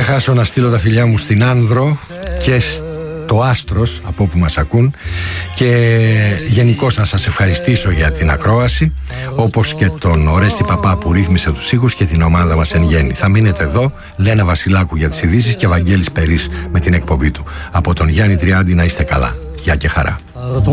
ξεχάσω να στείλω τα φιλιά μου στην Άνδρο και το Άστρος, από όπου μας ακούν, και γενικώς να σας ευχαριστήσω για την ακρόαση, όπως και τον Ορέστη Παπά που ρύθμισε τους ήχους και την ομάδα μας εν γέννη. Θα μείνετε εδώ, Λένα Βασιλάκου για τις ειδήσεις και Βαγγέλης Περής με την εκπομπή του. Από τον Γιάννη Τριάντη να είστε καλά. Γεια και χαρά.